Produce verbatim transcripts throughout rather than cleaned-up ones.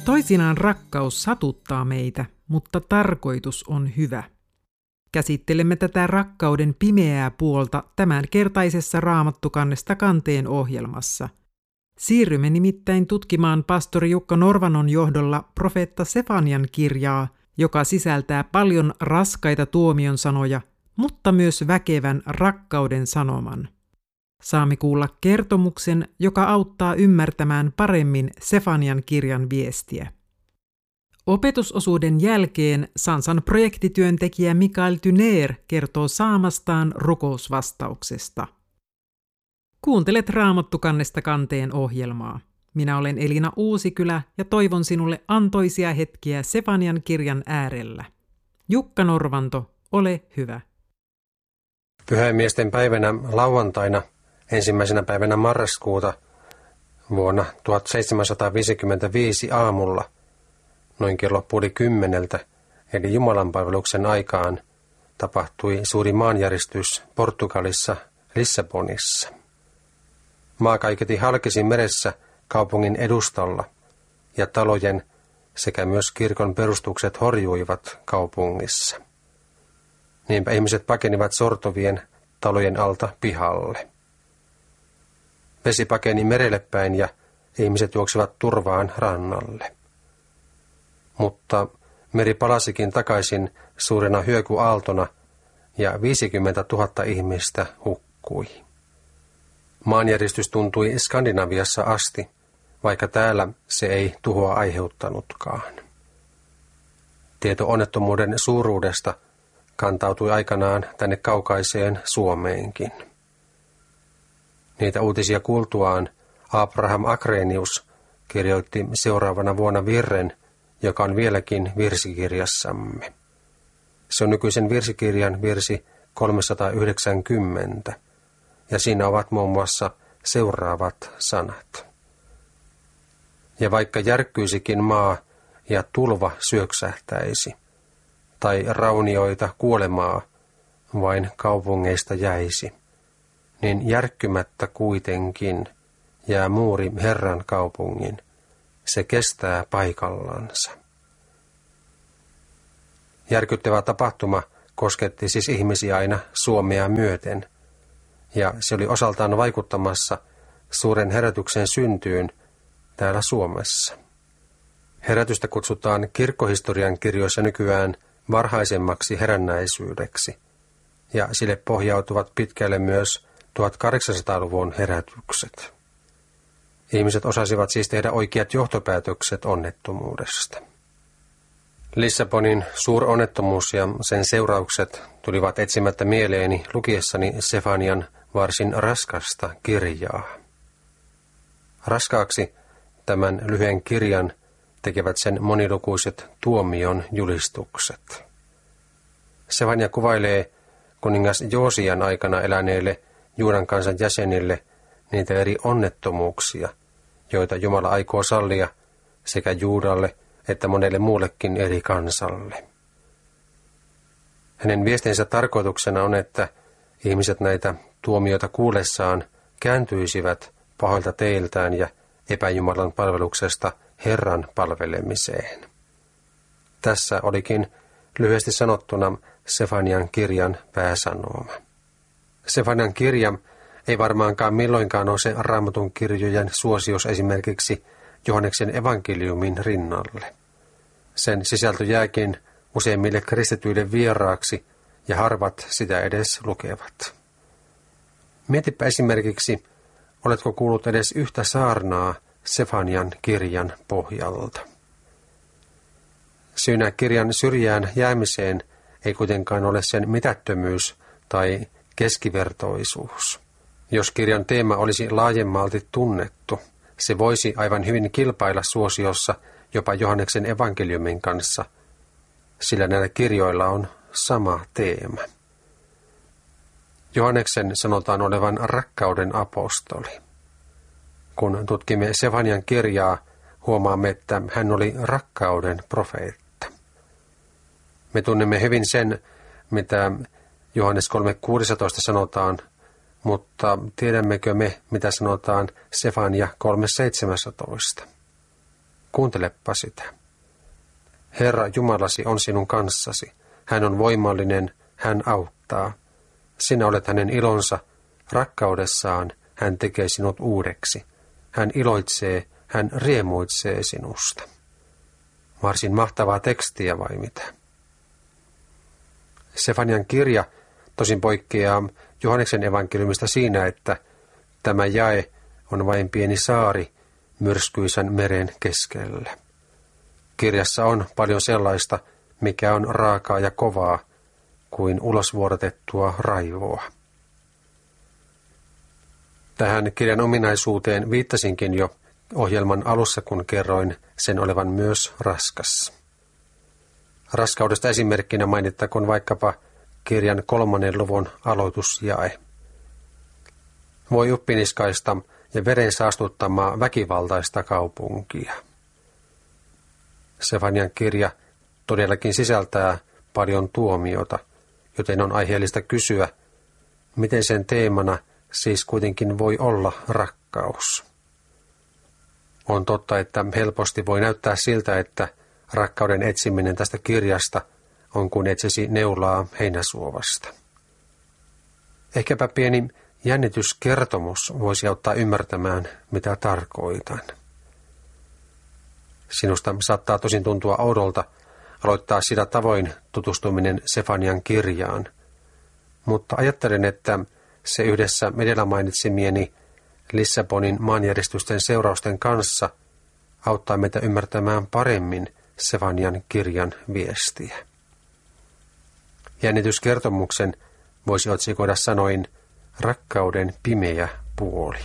Toisinaan rakkaus satuttaa meitä, mutta tarkoitus on hyvä. Käsittelemme tätä rakkauden pimeää puolta tämänkertaisessa Raamattukannesta kanteen ohjelmassa. Siirrymme nimittäin tutkimaan pastori Jukka Norvanon johdolla profeetta Sefanian kirjaa, joka sisältää paljon raskaita tuomion sanoja, mutta myös väkevän rakkauden sanoman. Saamme kuulla kertomuksen, joka auttaa ymmärtämään paremmin Sefanian kirjan viestiä. Opetusosuuden jälkeen Sansan projektityöntekijä Mikael Tynér kertoo saamastaan rukousvastauksesta. Kuuntelet Raamattukannesta kanteen ohjelmaa. Minä olen Elina Uusikylä ja toivon sinulle antoisia hetkiä Sefanian kirjan äärellä. Jukka Norvanto, ole hyvä. Pyhäinmiesten päivänä lauantaina ensimmäisenä päivänä marraskuuta vuonna tuhatseitsemänsataaviisikymmentäviisi aamulla noin kello puoli kymmeneltä, eli jumalanpalveluksen aikaan, tapahtui suuri maanjäristys Portugalissa Lissabonissa. Maa kaiketi halkesi meressä kaupungin edustalla, ja talojen sekä myös kirkon perustukset horjuivat kaupungissa. Niinpä ihmiset pakenivat sortuvien talojen alta pihalle. Vesi pakeni merelle päin ja ihmiset juoksivat turvaan rannalle. Mutta meri palasikin takaisin suurena hyökyaaltona ja viisikymmentätuhatta ihmistä hukkui. Maanjäristys tuntui Skandinaviassa asti, vaikka täällä se ei tuhoa aiheuttanutkaan. Tieto onnettomuuden suuruudesta kantautui aikanaan tänne kaukaiseen Suomeenkin. Niitä uutisia kuultuaan Abraham Agrenius kirjoitti seuraavana vuonna virren, joka on vieläkin virsikirjassamme. Se on nykyisen virsikirjan virsi kolmesataayhdeksänkymmentä, ja siinä ovat muun muassa seuraavat sanat. Ja vaikka järkkyisikin maa ja tulva syöksähtäisi, tai raunioita kuolemaa vain kaupungeista jäisi, niin järkkymättä kuitenkin jää muuri Herran kaupungin. Se kestää paikallansa. Järkyttävä tapahtuma kosketti siis ihmisiä aina Suomea myöten, ja se oli osaltaan vaikuttamassa suuren herätyksen syntyyn täällä Suomessa. Herätystä kutsutaan kirkkohistorian kirjoissa nykyään varhaisemmaksi herännäisyydeksi, ja sille pohjautuvat pitkälle myös tuhatkahdeksansataaluvun herätykset. Ihmiset osasivat siis tehdä oikeat johtopäätökset onnettomuudesta. Lissabonin suuronnettomuus ja sen seuraukset tulivat etsimättä mieleeni lukiessani Sefanian varsin raskasta kirjaa. Raskaaksi tämän lyhyen kirjan tekevät sen monilukuiset tuomion julistukset. Sefania kuvailee kuningas Joosian aikana eläneille Juudan kansan jäsenille niitä eri onnettomuuksia, joita Jumala aikoo sallia sekä Juudalle että monelle muullekin eri kansalle. Hänen viestinsä tarkoituksena on, että ihmiset näitä tuomioita kuullessaan kääntyisivät pahoilta teiltään ja epäjumalan palveluksesta Herran palvelemiseen. Tässä olikin lyhyesti sanottuna Sefanian kirjan pääsanoma. Sefanian kirja ei varmaankaan milloinkaan nouse Raamatun kirjojen suosios esimerkiksi Johanneksen evankeliumin rinnalle. Sen sisältö jääkin useimmille kristityille vieraaksi ja harvat sitä edes lukevat. Mietipä esimerkiksi, oletko kuullut edes yhtä saarnaa Sefanian kirjan pohjalta. Syynä kirjan syrjään jäämiseen ei kuitenkaan ole sen mitättömyys tai keskivertoisuus. Jos kirjan teema olisi laajemmalti tunnettu, se voisi aivan hyvin kilpailla suosiossa jopa Johanneksen evankeliumin kanssa, sillä näillä kirjoilla on sama teema. Johanneksen sanotaan olevan rakkauden apostoli. Kun tutkimme Sefanian kirjaa, huomaamme, että hän oli rakkauden profeetta. Me tunnemme hyvin sen, mitä Johannes kolme kuusitoista sanotaan, mutta tiedämmekö me, mitä sanotaan Sefania kolme seitsemäntoista? kuuntelepa sitä. Herra Jumalasi on sinun kanssasi. Hän on voimallinen, hän auttaa. Sinä olet hänen ilonsa, rakkaudessaan hän tekee sinut uudeksi. Hän iloitsee, hän riemuitsee sinusta. Varsin mahtavaa tekstiä vai mitä? Sefanian kirja tosin poikkeaa Johanneksen evankeliumista siinä, että tämä jae on vain pieni saari myrskyisän meren keskellä. Kirjassa on paljon sellaista, mikä on raakaa ja kovaa, kuin ulosvuodatettua raivoa. Tähän kirjan ominaisuuteen viittasinkin jo ohjelman alussa, kun kerroin sen olevan myös raskas. Raskaudesta esimerkkinä mainittakoon vaikkapa kirjan kolmannen luvun aloitusjae. Voi uppiniskaista ja veren saastuttamaa väkivaltaista kaupunkia. Sefanian kirja todellakin sisältää paljon tuomiota, joten on aiheellista kysyä, miten sen teemana siis kuitenkin voi olla rakkaus. On totta, että helposti voi näyttää siltä, että rakkauden etsiminen tästä kirjasta on kuin etsisi neulaa heinäsuovasta. Ehkäpä pieni jännityskertomus voisi auttaa ymmärtämään, mitä tarkoitan. Sinusta saattaa tosin tuntua oudolta aloittaa sillä tavoin tutustuminen Sefanian kirjaan, mutta ajattelen, että se yhdessä edellä mainitsemieni Lissabonin maanjäristysten seurausten kanssa auttaa meitä ymmärtämään paremmin Sefanian kirjan viestiä. Jännityskertomuksen voisi otsikoida sanoin rakkauden pimeä puoli.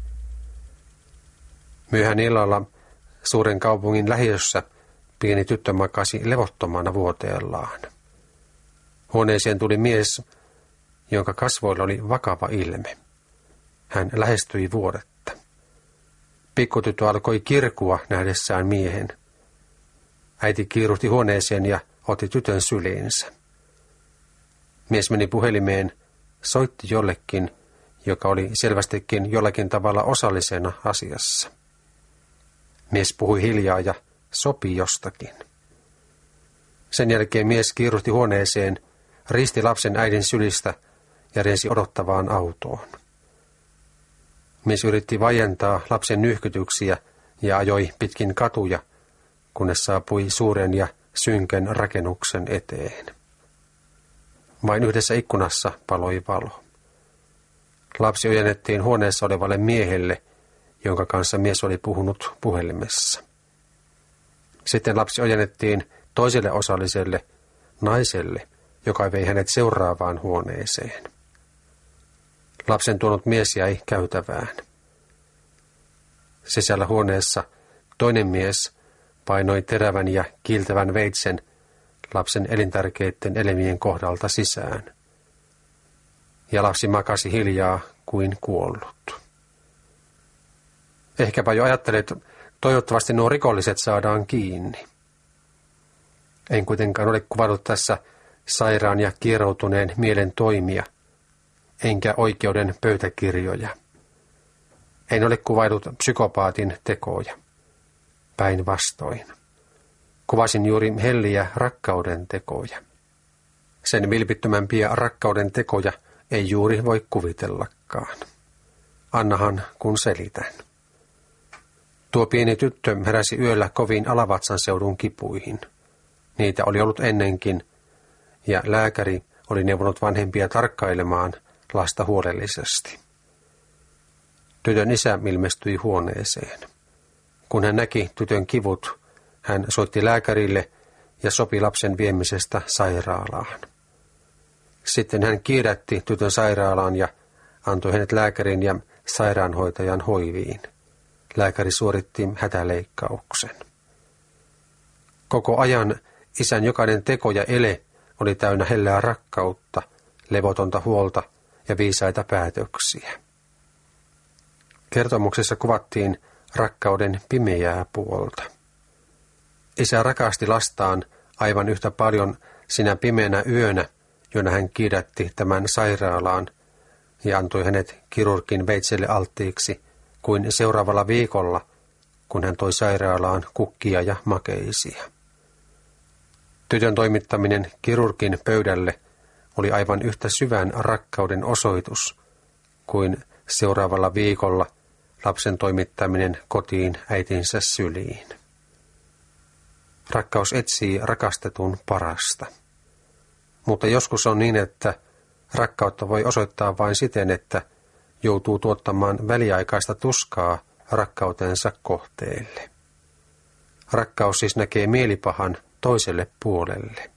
Myöhään illalla suuren kaupungin lähiössä pieni tyttö makasi levottomana vuoteellaan. Huoneeseen tuli mies, jonka kasvoilla oli vakava ilme. Hän lähestyi vuodetta. Pikkutyttö alkoi kirkua nähdessään miehen. Äiti kiiruhti huoneeseen ja otti tytön syliinsä. Mies meni puhelimeen, soitti jollekin, joka oli selvästikin jollakin tavalla osallisena asiassa. Mies puhui hiljaa ja sopi jostakin. Sen jälkeen mies kiiruhti huoneeseen, risti lapsen äidin sylistä ja riensi odottavaan autoon. Mies yritti vaientaa lapsen nyhkytyksiä ja ajoi pitkin katuja, kunnes saapui suuren ja synkän rakennuksen eteen. Vain yhdessä ikkunassa paloi valo. Lapsi ojennettiin huoneessa olevalle miehelle, jonka kanssa mies oli puhunut puhelimessa. Sitten lapsi ojennettiin toiselle osalliselle, naiselle, joka vei hänet seuraavaan huoneeseen. Lapsen tuonut mies jäi käytävään. Sisällä huoneessa toinen mies painoi terävän ja kiiltävän veitsen lapsen elintärkeiden elimien kohdalta sisään. Ja lapsi makasi hiljaa kuin kuollut. Ehkäpä jo ajattelet, toivottavasti nuo rikolliset saadaan kiinni. En kuitenkaan ole kuvannut tässä sairaan ja kieroutuneen mielen toimia, enkä oikeuden pöytäkirjoja. En ole kuvailut psykopaatin tekoja. Päinvastoin. Kuvasin juuri helliä rakkauden tekoja. Sen vilpittömämpiä rakkauden tekoja ei juuri voi kuvitellakaan. Annahan, kun selitän. Tuo pieni tyttö heräsi yöllä kovin alavatsan seudun kipuihin. Niitä oli ollut ennenkin, ja lääkäri oli neuvonut vanhempia tarkkailemaan lasta huolellisesti. Tytön isä ilmestyi huoneeseen. Kun hän näki tytön kivut, hän soitti lääkärille ja sopi lapsen viemisestä sairaalaan. Sitten hän kiidätti tytön sairaalaan ja antoi hänet lääkärin ja sairaanhoitajan hoiviin. Lääkäri suoritti hätäleikkauksen. Koko ajan isän jokainen teko ja ele oli täynnä hellää rakkautta, levotonta huolta ja viisaita päätöksiä. Kertomuksessa kuvattiin rakkauden pimeää puolta. Isä rakasti lastaan aivan yhtä paljon sinä pimeänä yönä, jona hän kiidätti tämän sairaalaan ja antoi hänet kirurgin veitselle alttiiksi, kuin seuraavalla viikolla, kun hän toi sairaalaan kukkia ja makeisia. Tytön toimittaminen kirurgin pöydälle oli aivan yhtä syvän rakkauden osoitus kuin seuraavalla viikolla lapsen toimittaminen kotiin äitinsä syliin. Rakkaus etsii rakastetun parasta. Mutta joskus on niin, että rakkautta voi osoittaa vain siten, että joutuu tuottamaan väliaikaista tuskaa rakkautensa kohteelle. Rakkaus siis näkee mielipahan toiselle puolelle.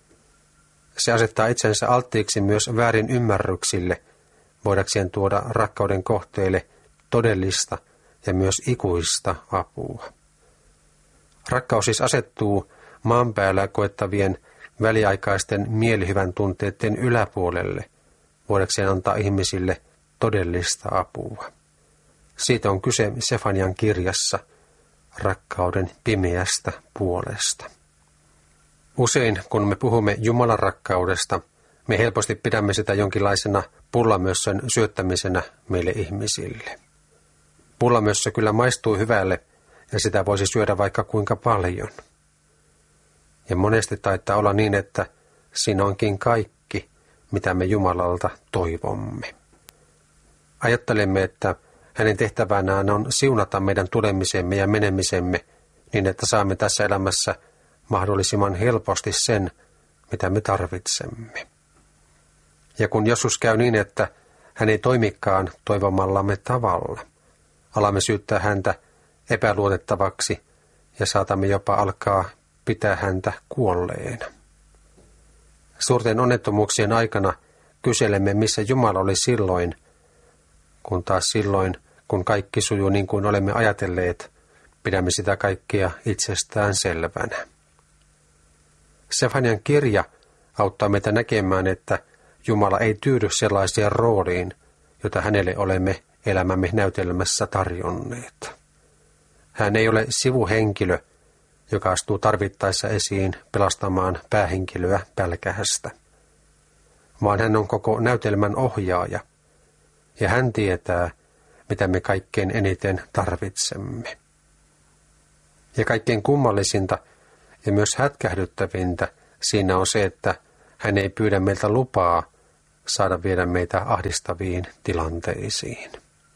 Se asettaa itsensä alttiiksi myös väärin ymmärryksille, voidakseen tuoda rakkauden kohteelle todellista ja myös ikuista apua. Rakkaus siis asettuu maan päällä koettavien väliaikaisten mielihyvän tunteiden yläpuolelle, voidakseen antaa ihmisille todellista apua. Siitä on kyse Sefanian kirjassa rakkauden pimeästä puolesta. Usein, kun me puhumme Jumalan rakkaudesta, me helposti pidämme sitä jonkinlaisena pullamössön syöttämisenä meille ihmisille. Pullamössö kyllä maistuu hyvälle ja sitä voisi syödä vaikka kuinka paljon. Ja monesti taitaa olla niin, että siinä onkin kaikki, mitä me Jumalalta toivomme. Ajattelemme, että hänen tehtävänään on siunata meidän tulemisemme ja menemisemme niin, että saamme tässä elämässä mahdollisimman helposti sen, mitä me tarvitsemme. Ja kun joskus käy niin, että hän ei toimikaan toivomallamme tavalla, alamme syyttää häntä epäluotettavaksi ja saatamme jopa alkaa pitää häntä kuolleena. Suurten onnettomuuksien aikana kyselemme, missä Jumala oli silloin, kun taas silloin, kun kaikki sujuu niin kuin olemme ajatelleet, pidämme sitä kaikkea itsestään selvänä. Sefanian kirja auttaa meitä näkemään, että Jumala ei tyydy sellaiseen rooliin, jota hänelle olemme elämämme näytelmässä tarjonneet. Hän ei ole sivuhenkilö, joka astuu tarvittaessa esiin pelastamaan päähenkilöä pälkähästä, vaan hän on koko näytelmän ohjaaja, ja hän tietää, mitä me kaikkein eniten tarvitsemme. Ja kaikkein kummallisinta ja myös hätkähdyttävintä siinä on se, että hän ei pyydä meiltä lupaa saada viedä meitä ahdistaviin tilanteisiin.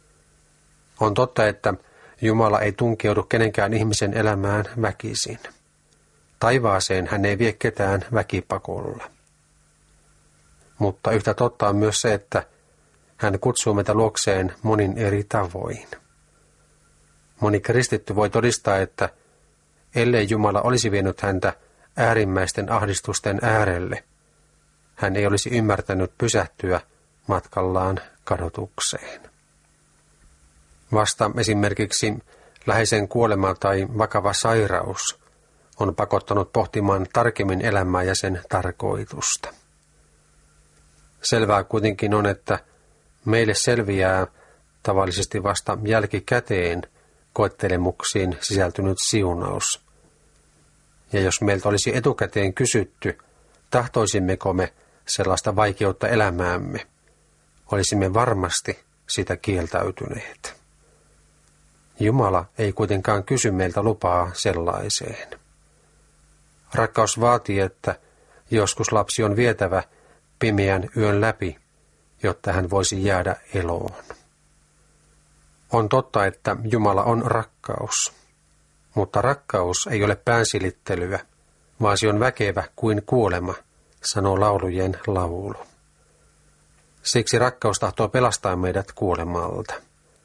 On totta, että Jumala ei tunkeudu kenenkään ihmisen elämään väkisin. Taivaaseen hän ei vie ketään väkipakolla. Mutta yhtä totta on myös se, että hän kutsuu meitä luokseen monin eri tavoin. Moni kristitty voi todistaa, että ellei Jumala olisi vienyt häntä äärimmäisten ahdistusten äärelle, hän ei olisi ymmärtänyt pysähtyä matkallaan kadotukseen. Vasta esimerkiksi läheisen kuolema tai vakava sairaus on pakottanut pohtimaan tarkemmin elämää ja sen tarkoitusta. Selvää kuitenkin on, että meille selviää tavallisesti vasta jälkikäteen koettelemuksiin sisältynyt siunaus. Ja jos meiltä olisi etukäteen kysytty, tahtoisimmeko me sellaista vaikeutta elämäämme, olisimme varmasti sitä kieltäytyneet. Jumala ei kuitenkaan kysy meiltä lupaa sellaiseen. Rakkaus vaatii, että joskus lapsi on vietävä pimeän yön läpi, jotta hän voisi jäädä eloon. On totta, että Jumala on rakkaus, mutta rakkaus ei ole päänsilittelyä, vaan se on väkevä kuin kuolema, sanoo laulujen laulu. Siksi rakkaus tahtoo pelastaa meidät kuolemalta.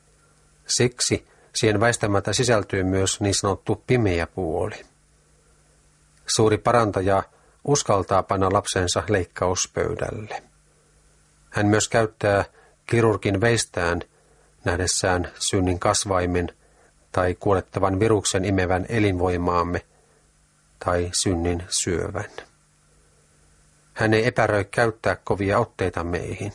Siksi siihen väistämättä sisältyy myös niin sanottu pimeä puoli. Suuri parantaja uskaltaa panna lapsensa leikkauspöydälle. Hän myös käyttää kirurgin veistään nähdessään synnin kasvaimen tai kuolettavan viruksen imevän elinvoimaamme tai synnin syövän. Hän ei epäröi käyttää kovia otteita meihin.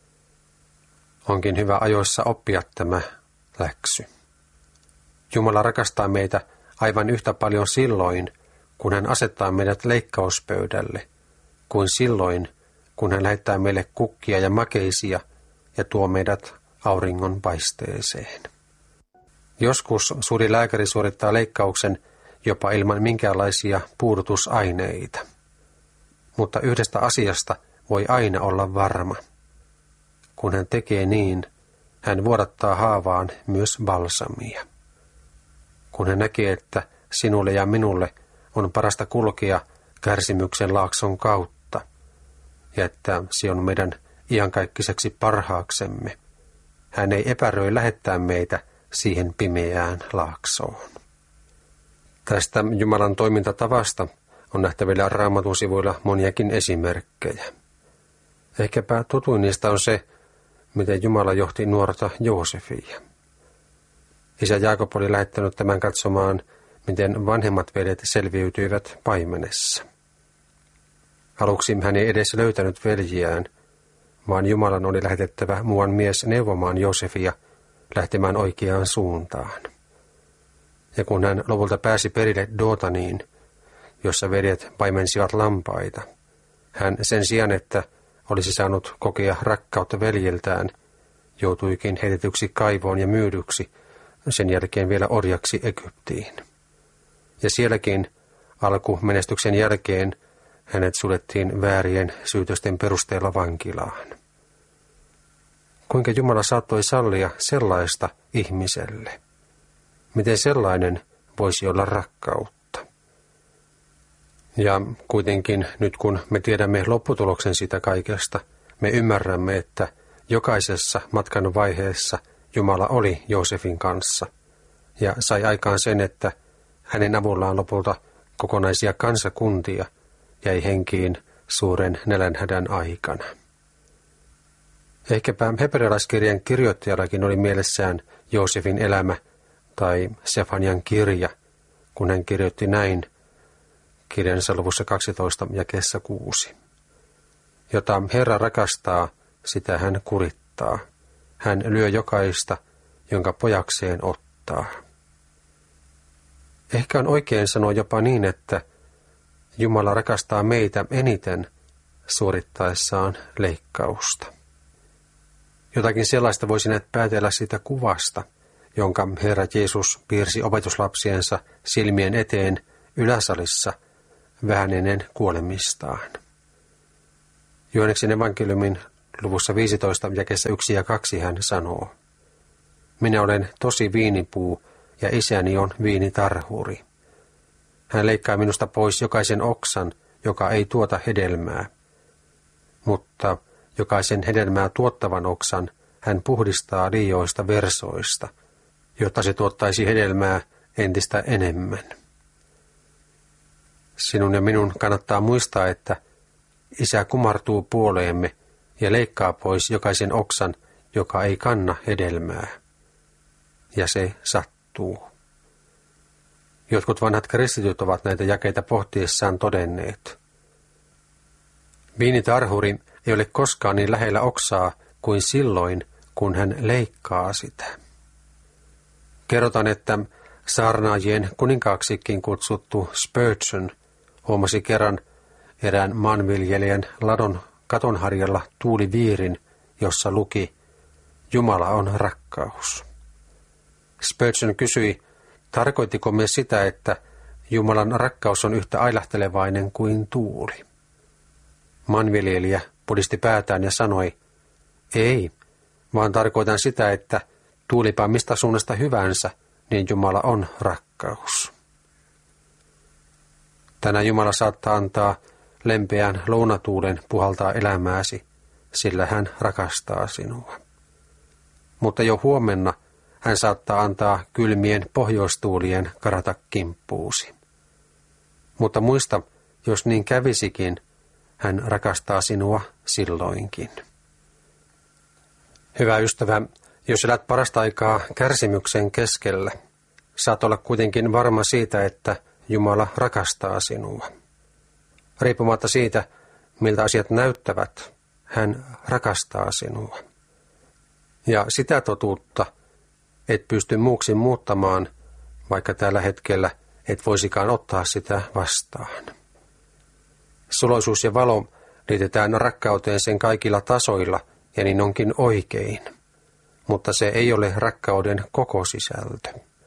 Onkin hyvä ajoissa oppia tämä läksy. Jumala rakastaa meitä aivan yhtä paljon silloin, kun hän asettaa meidät leikkauspöydälle, kuin silloin, kun hän lähettää meille kukkia ja makeisia ja tuo meidät auringon paisteeseen. Joskus suuri lääkäri suorittaa leikkauksen jopa ilman minkäänlaisia puudutusaineita. Mutta yhdestä asiasta voi aina olla varma. Kun hän tekee niin, hän vuodattaa haavaan myös balsamia. Kun hän näkee, että sinulle ja minulle on parasta kulkea kärsimyksen laakson kautta, ja että se on meidän iankaikkiseksi parhaaksemme, hän ei epäröi lähettää meitä siihen pimeään laaksoon. Tästä Jumalan toimintatavasta on nähtävillä Raamatun sivuilla moniakin esimerkkejä. Ehkäpä tutuin niistä on se, miten Jumala johti nuorta Joosefia. Isä Jaakob oli lähettänyt tämän katsomaan, miten vanhemmat veljet selviytyivät paimenessa. Aluksi hän ei edes löytänyt veljiään, vaan Jumalan oli lähetettävä muuan mies neuvomaan Joosefia lähtemään oikeaan suuntaan. Ja kun hän lopulta pääsi perille Dootaniin, jossa veljet paimensivat lampaita, hän sen sijaan, että olisi saanut kokea rakkautta veljiltään, joutuikin heitetyksi kaivoon ja myydyksi, sen jälkeen vielä orjaksi Egyptiin. Ja sielläkin alkumenestyksen jälkeen hänet suljettiin väärien syytösten perusteella vankilaan. Kuinka Jumala saattoi sallia sellaista ihmiselle? Miten sellainen voisi olla rakkautta? Ja kuitenkin nyt kun me tiedämme lopputuloksen siitä kaikesta, me ymmärrämme, että jokaisessa matkan vaiheessa Jumala oli Joosefin kanssa ja sai aikaan sen, että hänen avullaan lopulta kokonaisia kansakuntia jäi henkiin suuren nälänhädän aikana. Ehkäpä hebrealaiskirjan kirjoittajallakin oli mielessään Joosefin elämä tai Sefanian kirja, kun hän kirjoitti näin kirjansa luvussa kaksitoista jakeessa kuusi. Jota Herra rakastaa, sitä hän kurittaa. Hän lyö jokaista, jonka pojakseen ottaa. Ehkä on oikein sanoa jopa niin, että Jumala rakastaa meitä eniten suorittaessaan leikkausta. Jotakin sellaista voisi näet päätellä siitä kuvasta, jonka Herra Jeesus piirsi opetuslapsiensa silmien eteen yläsalissa vähän ennen kuolemistaan. Johanneksen evankeliumin luvussa viisitoista jakeessa yksi ja kaksi hän sanoo: Minä olen tosi viinipuu ja isäni on viinitarhuri. Hän leikkaa minusta pois jokaisen oksan, joka ei tuota hedelmää. Mutta jokaisen hedelmää tuottavan oksan hän puhdistaa liioista versoista, jotta se tuottaisi hedelmää entistä enemmän. Sinun ja minun kannattaa muistaa, että Isä kumartuu puoleemme ja leikkaa pois jokaisen oksan, joka ei kanna hedelmää. Ja se sattuu. Jotkut vanhat kristityt ovat näitä jakeita pohtiessaan todenneet. Viinitarhuri ei ole koskaan niin lähellä oksaa kuin silloin, kun hän leikkaa sitä. Kerrotaan, että saarnaajien kuninkaaksikin kutsuttu Spurgeon huomasi kerran erään maanviljelijän ladon katonharjalla tuuliviirin, jossa luki: Jumala on rakkaus. Spurgeon kysyi, tarkoittiko me sitä, että Jumalan rakkaus on yhtä ailahtelevainen kuin tuuli. Maanviljelijä pudisti päätään ja sanoi: ei, vaan tarkoitan sitä, että tuulipa mistä suunnasta hyvänsä, niin Jumala on rakkaus. Tänään Jumala saattaa antaa lempeän lounatuulen puhaltaa elämääsi, sillä hän rakastaa sinua. Mutta jo huomenna hän saattaa antaa kylmien pohjoistuulien karata kimppuusi. Mutta muista, jos niin kävisikin, hän rakastaa sinua silloinkin. Hyvä ystävä, jos elät parasta aikaa kärsimyksen keskellä, saat olla kuitenkin varma siitä, että Jumala rakastaa sinua. Riippumatta siitä, miltä asiat näyttävät, hän rakastaa sinua. Ja sitä totuutta et pysty muuksi muuttamaan, vaikka tällä hetkellä et voisikaan ottaa sitä vastaan. Suloisuus ja valo liitetään rakkauteen sen kaikilla tasoilla, ja niin onkin oikein. Mutta se ei ole rakkauden koko sisältö.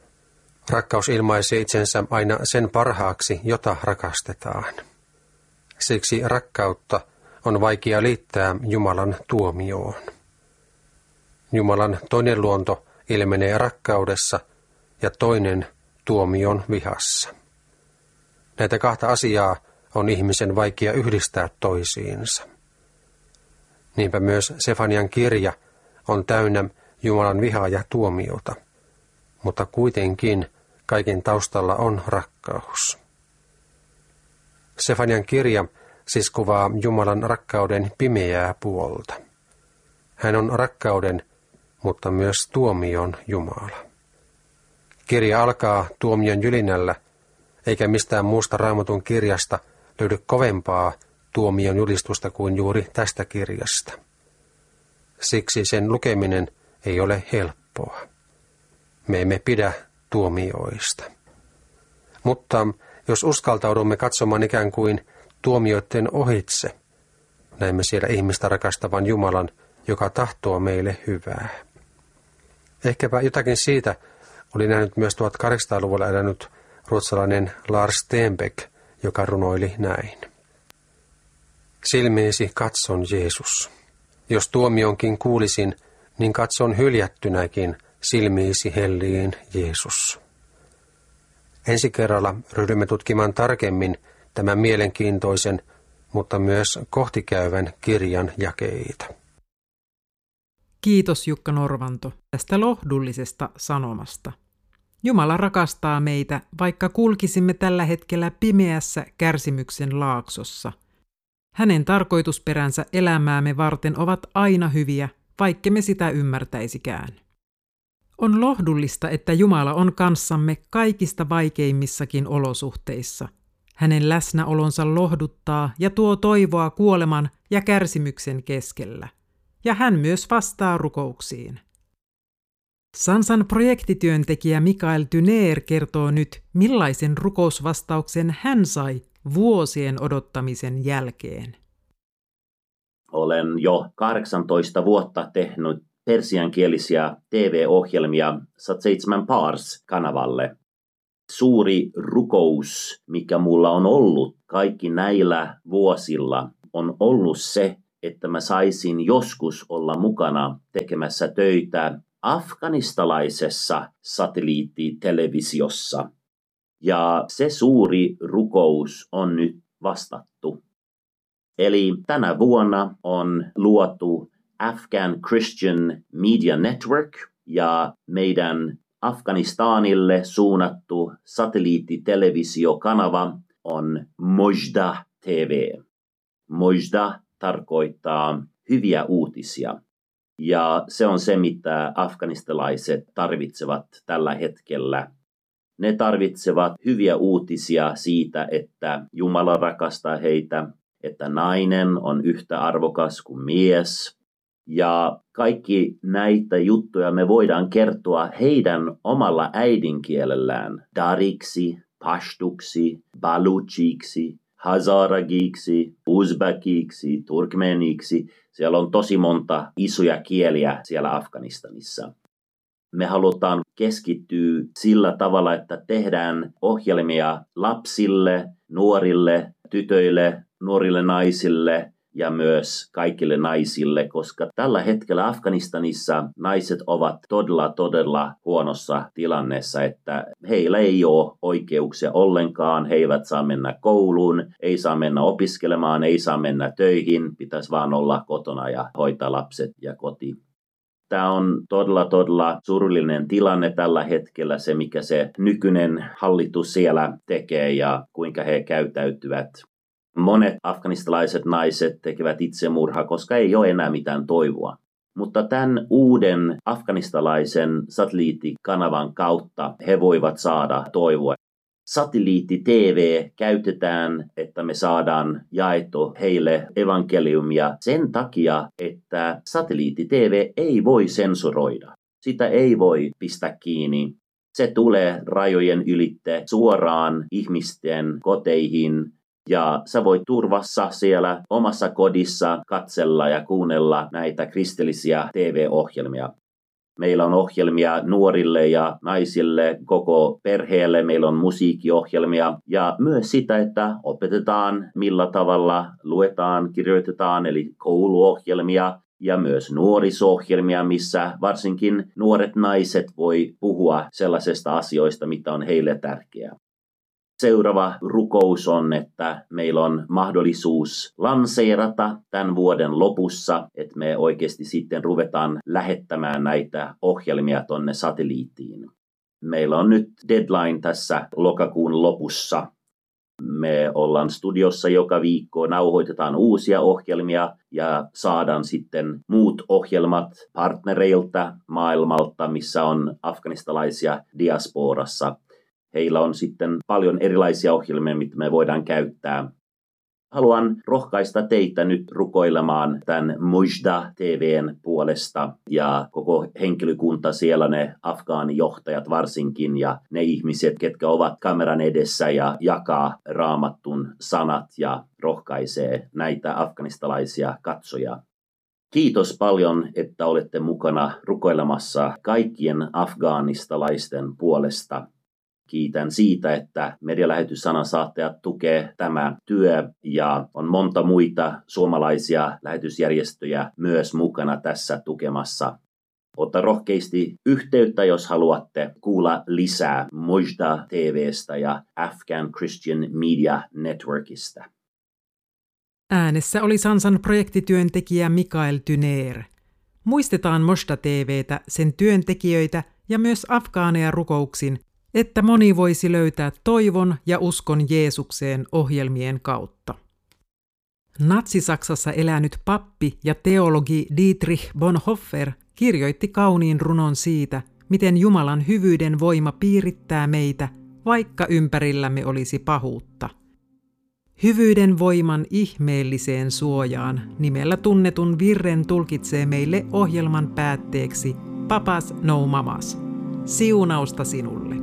Rakkaus ilmaisee itsensä aina sen parhaaksi, jota rakastetaan. Siksi rakkautta on vaikea liittää Jumalan tuomioon. Jumalan toinen luonto ilmenee rakkaudessa ja toinen tuomion vihassa. Näitä kahta asiaa on ihmisen vaikea yhdistää toisiinsa. Niinpä myös Sefanian kirja on täynnä Jumalan vihaa ja tuomiota, mutta kuitenkin kaiken taustalla on rakkaus. Sefanian kirja siis kuvaa Jumalan rakkauden pimeää puolta. Hän on rakkauden, mutta myös tuomion Jumala. Kirja alkaa tuomion jylinällä, eikä mistään muusta Raamatun kirjasta löydy kovempaa tuomion julistusta kuin juuri tästä kirjasta. Siksi sen lukeminen ei ole helppoa. Me emme pidä tuomioista. Mutta jos uskaltaudumme katsomaan ikään kuin tuomioiden ohitse, näemme siellä ihmistä rakastavan Jumalan, joka tahtoo meille hyvää. Ehkäpä jotakin siitä oli nähnyt myös tuhatkahdeksansataaluvulla elänyt ruotsalainen Lars Stenbeck, joka runoili näin. Silmiisi katson Jeesus. Jos tuomionkin kuulisin, niin katson hyljättynäkin silmiisi helliin Jeesus. Ensi kerralla ryhdymme tutkimaan tarkemmin tämän mielenkiintoisen, mutta myös kohtikäyvän kirjan jakeita. Kiitos Jukka Norvanto tästä lohdullisesta sanomasta. Jumala rakastaa meitä, vaikka kulkisimme tällä hetkellä pimeässä kärsimyksen laaksossa. Hänen tarkoitusperänsä elämäämme varten ovat aina hyviä, vaikka me sitä ymmärtäisikään. On lohdullista, että Jumala on kanssamme kaikista vaikeimmissakin olosuhteissa. Hänen läsnäolonsa lohduttaa ja tuo toivoa kuoleman ja kärsimyksen keskellä. Ja hän myös vastaa rukouksiin. Sansan projektityöntekijä Mikael Tynér kertoo nyt, millaisen rukousvastauksen hän sai vuosien odottamisen jälkeen. Olen jo kahdeksantoista vuotta tehnyt persiankielisiä T V-ohjelmia sata seitsemän Pars-kanavalle. Suuri rukous, mikä mulla on ollut kaikki näillä vuosilla, on ollut se, että mä saisin joskus olla mukana tekemässä töitä afganistalaisessa satelliittitelevisiossa. Ja se suuri rukous on nyt vastattu. Eli tänä vuonna on luotu Afghan Christian Media Network ja meidän Afganistanille suunnattu satelliittitelevisiokanava on Mojda T V. Mojda tarkoittaa hyviä uutisia. Ja se on se, mitä afganistalaiset tarvitsevat tällä hetkellä. Ne tarvitsevat hyviä uutisia siitä, että Jumala rakastaa heitä, että nainen on yhtä arvokas kuin mies. Ja kaikki näitä juttuja me voidaan kertoa heidän omalla äidinkielellään. Dariksi, pashtuksi, baluchiksi, hazaragiksi, uzbekiksi, turkmeniksi. Siellä on tosi monta isoja kieliä siellä Afganistanissa. Me halutaan keskittyä sillä tavalla, että tehdään ohjelmia lapsille, nuorille, tytöille, nuorille naisille ja myös kaikille naisille, koska tällä hetkellä Afganistanissa naiset ovat todella, todella huonossa tilanteessa, että heillä ei ole oikeuksia ollenkaan, he eivät saa mennä kouluun, ei saa mennä opiskelemaan, ei saa mennä töihin, pitäisi vaan olla kotona ja hoitaa lapset ja koti. Tämä on todella, todella surullinen tilanne tällä hetkellä, se mikä se nykyinen hallitus siellä tekee ja kuinka he käyttäytyvät. Monet afganistalaiset naiset tekevät itsemurhaa, koska ei ole enää mitään toivoa. Mutta tämän uuden afganistalaisen satelliittikanavan kautta he voivat saada toivoa. Satelliitti-T V käytetään, että me saadaan jaettu heille evankeliumia sen takia, että satelliitti-T V ei voi sensuroida. Sitä ei voi pistää kiinni. Se tulee rajojen ylitte suoraan ihmisten koteihin ja sä voit turvassa siellä omassa kodissa katsella ja kuunnella näitä kristillisiä T V-ohjelmia. Meillä on ohjelmia nuorille ja naisille, koko perheelle. Meillä on musiikkiohjelmia ja myös sitä, että opetetaan millä tavalla luetaan, kirjoitetaan, eli kouluohjelmia ja myös nuoriso-ohjelmia, missä varsinkin nuoret naiset voi puhua sellaisista asioista, mitä on heille tärkeää. Seuraava rukous on, että meillä on mahdollisuus lanseerata tämän vuoden lopussa, että me oikeasti sitten ruvetaan lähettämään näitä ohjelmia tonne satelliittiin. Meillä on nyt deadline tässä lokakuun lopussa. Me ollaan studiossa joka viikko, nauhoitetaan uusia ohjelmia ja saadaan sitten muut ohjelmat partnereilta maailmalta, missä on afganistalaisia diasporassa. Heillä on sitten paljon erilaisia ohjelmia, mitä me voidaan käyttää. Haluan rohkaista teitä nyt rukoilemaan tämän Mujda T V:n puolesta ja koko henkilökunta siellä, ne afgaanijohtajat varsinkin ja ne ihmiset, ketkä ovat kameran edessä ja jakaa raamattun sanat ja rohkaisee näitä afganistalaisia katsoja. Kiitos paljon, että olette mukana rukoilemassa kaikkien afgaanistalaisten puolesta. Kiitän siitä, että medialähetyssanan saattajat tukee tämä työ ja on monta muita suomalaisia lähetysjärjestöjä myös mukana tässä tukemassa. Ota rohkeasti yhteyttä, jos haluatte kuulla lisää Mujda T V:stä ja Afghan Christian Media Networkista. Äänessä oli Sansan projektityöntekijä Mikael Tyner. Muistetaan Mujda T V:tä, sen työntekijöitä ja myös afgaaneja rukouksin, että moni voisi löytää toivon ja uskon Jeesukseen ohjelmien kautta. Natsi-Saksassa elänyt pappi ja teologi Dietrich Bonhoeffer kirjoitti kauniin runon siitä, miten Jumalan hyvyyden voima piirittää meitä, vaikka ympärillämme olisi pahuutta. Hyvyyden voiman ihmeelliseen suojaan nimellä tunnetun virren tulkitsee meille ohjelman päätteeksi Papas No Mamas. Siunausta sinulle!